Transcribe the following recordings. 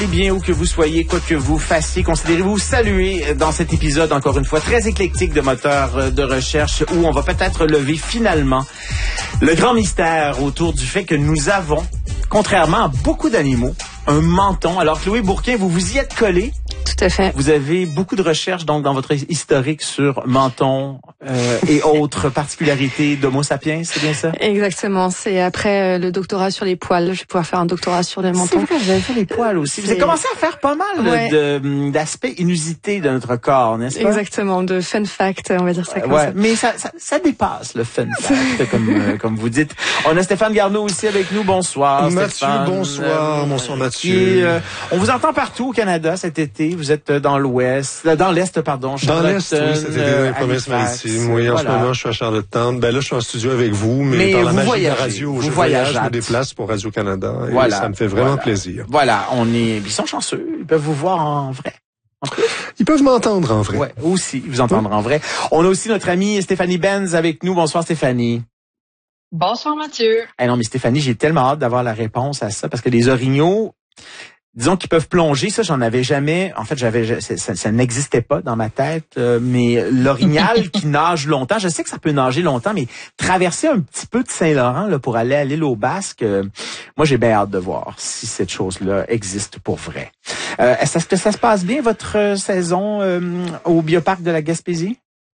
Bien où que vous soyez, quoi que vous fassiez, considérez-vous salué dans cet épisode, encore une fois, très éclectique de Moteur de recherche, où on va peut-être lever finalement le grand mystère autour du fait que nous avons, contrairement à beaucoup d'animaux, un menton. Alors, Chloé Bourquin, vous vous y êtes collé. Tout à fait. Vous avez beaucoup de recherches donc dans votre historique sur menton et autres particularités d'Homo sapiens, c'est bien ça? Exactement. C'est après le doctorat sur les poils. Je vais pouvoir faire un doctorat sur les mentons. C'est vrai, vous avez fait les poils aussi. Vous avez commencé à faire pas mal d'aspects inusités de notre corps, n'est-ce pas? Exactement, de fun fact, on va dire ça comme ça. Mais ça dépasse le fun fact, comme vous dites. On a Stéphane Garneau aussi avec nous. Bonsoir, Mathieu, Stéphane. bonsoir. Bonsoir, Mathieu. On vous entend partout au Canada cet été. Vous êtes dans l'Ouest, dans l'Est, pardon. Dans l'Est, oui, cet été dans les provinces maritimes. Oui, en ce moment, je suis à Charlottetown. Ben là, je suis en studio avec vous, mais par la magie de la radio, je me déplace pour Radio-Canada. Et ça me fait vraiment plaisir. Voilà, ils sont chanceux. Ils peuvent vous voir en vrai. Ils peuvent m'entendre en vrai. Ouais, aussi, vous entendre en vrai. On a aussi notre amie Stéphanie Benz avec nous. Bonsoir, Stéphanie. Bonsoir, Mathieu. Non, mais Stéphanie, j'ai tellement hâte d'avoir la réponse à ça, parce que les orignaux, disons qu'ils peuvent plonger, ça, j'en avais jamais. En fait, ça n'existait pas dans ma tête. Mais l'orignal qui nage longtemps, je sais que ça peut nager longtemps, mais traverser un petit peu de Saint-Laurent là pour aller à l'île aux Basques, moi, j'ai bien hâte de voir si cette chose-là existe pour vrai. Est-ce que ça se passe bien votre saison au Bioparc de la Gaspésie?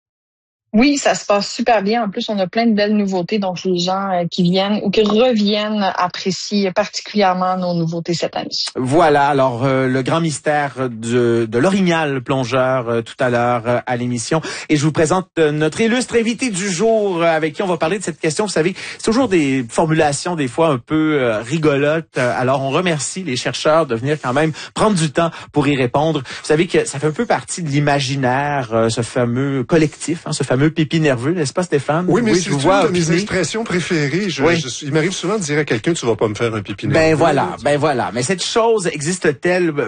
Oui, ça se passe super bien. En plus, on a plein de belles nouveautés. Donc, les gens qui viennent ou qui reviennent apprécient particulièrement nos nouveautés cette année. Voilà. Alors, le grand mystère de l'orignal plongeur tout à l'heure à l'émission. Et je vous présente notre illustre invité du jour avec qui on va parler de cette question. Vous savez, c'est toujours des formulations des fois un peu rigolotes. Alors, on remercie les chercheurs de venir quand même prendre du temps pour y répondre. Vous savez que ça fait un peu partie de l'imaginaire, ce fameux collectif, ce fameux pipi nerveux, n'est-ce pas, Stéphane? Oui, mais c'est une de mes expressions préférées. Il m'arrive souvent de dire à quelqu'un, tu vas pas me faire un pipi nerveux. Ben voilà. Mais cette chose existe-t-elle